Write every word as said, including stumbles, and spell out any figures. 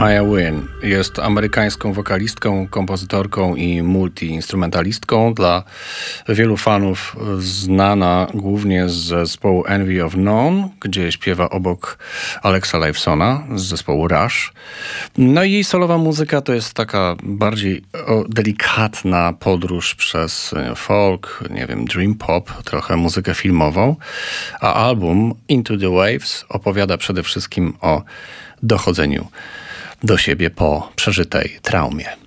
Maya Wynn jest amerykańską wokalistką, kompozytorką i multiinstrumentalistką. Dla wielu fanów znana głównie z zespołu Envy of None, gdzie śpiewa obok Alexa Lifesona z zespołu Rush. No i jej solowa muzyka to jest taka bardziej o, delikatna podróż przez folk, nie wiem, dream pop, trochę muzykę filmową, a album Into the Waves opowiada przede wszystkim o dochodzeniu do siebie po przeżytej traumie.